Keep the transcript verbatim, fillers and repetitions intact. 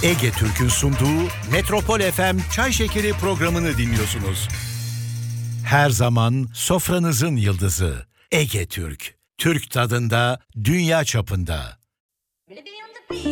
Ege Türk'ün sunduğu Metropol F M Çay Şekeri programını dinliyorsunuz. Her zaman sofranızın yıldızı Ege Türk. Türk tadında, dünya çapında. Bili bili